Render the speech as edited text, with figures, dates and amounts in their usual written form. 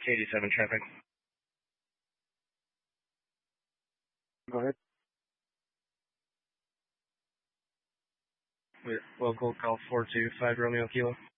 K87 traffic. Go ahead. With local call 425 Romeo Kilo.